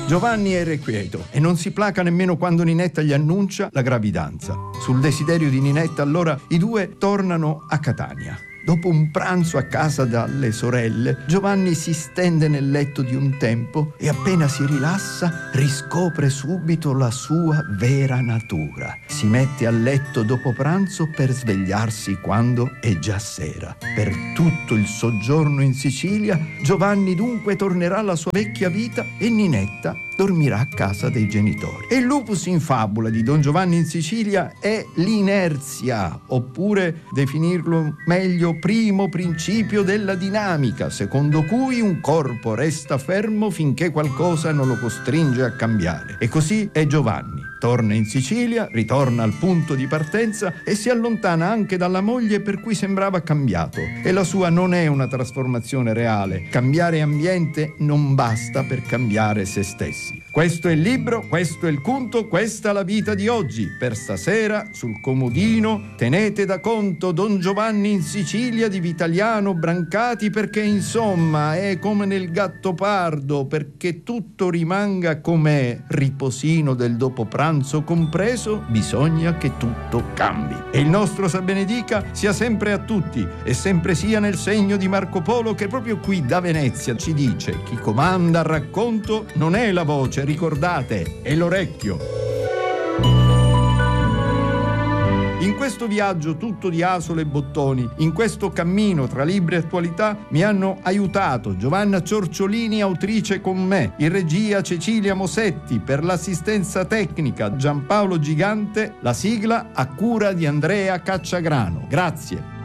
Giovanni è irrequieto e non si placa nemmeno quando Ninetta gli annuncia la gravidanza. Sul desiderio di Ninetta, allora, i due tornano a Catania. Dopo un pranzo a casa dalle sorelle, Giovanni si stende nel letto di un tempo e appena si rilassa riscopre subito la sua vera natura. Si mette a letto dopo pranzo per svegliarsi quando è già sera. Per tutto il soggiorno in Sicilia, Giovanni dunque tornerà alla sua vecchia vita e Ninetta dormirà a casa dei genitori. E il lupus in fabula di Don Giovanni in Sicilia è l'inerzia, oppure definirlo meglio primo principio della dinamica, secondo cui un corpo resta fermo finché qualcosa non lo costringe a cambiare. E così è Giovanni. Torna in Sicilia, ritorna al punto di partenza e si allontana anche dalla moglie per cui sembrava cambiato. E la sua non è una trasformazione reale. Cambiare ambiente non basta per cambiare se stessi. Questo è il libro, questo è il conto, questa è la vita di oggi. Per stasera, sul comodino, tenete da conto Don Giovanni in Sicilia di Vitaliano Brancati, perché insomma è come nel Gattopardo, perché tutto rimanga com'è, riposino del dopopranzo compreso, bisogna che tutto cambi. E il nostro Sa benedica sia sempre a tutti e sempre sia nel segno di Marco Polo, che proprio qui da Venezia ci dice: chi comanda il racconto non è la voce, ricordate, è l'orecchio. In questo viaggio tutto di asole e bottoni, in questo cammino tra libri e attualità, mi hanno aiutato Giovanna Ciorciolini, autrice con me, in regia Cecilia Mosetti, per l'assistenza tecnica Giampaolo Gigante, la sigla a cura di Andrea Cacciagrano. Grazie.